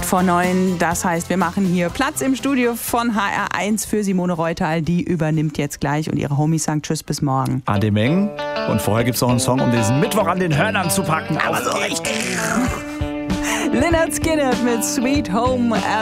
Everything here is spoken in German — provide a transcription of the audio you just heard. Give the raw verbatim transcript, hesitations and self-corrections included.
vor neun. Das heißt, wir machen hier Platz im Studio von H R eins für Simone Reutal. Die übernimmt jetzt gleich und ihre Homies sagen Tschüss, bis morgen. Ade Meng. Und vorher gibt es noch einen Song, um diesen Mittwoch an den Hörnern zu packen. Aber so richtig. Lynyrd Skynyrd mit Sweet Home